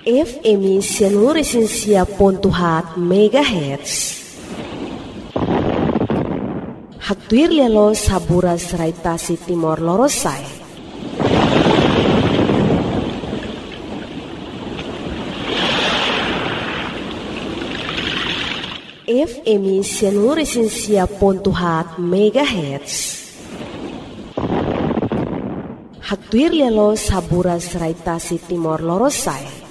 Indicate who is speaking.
Speaker 1: FM Sianuresensia.hat MHz. Haktuir lelo sabura serai tasi Timor Lorosai. FM Sianuresensia.hat MHz. Haktuir lelo sabura serai tasi Timor Lorosai.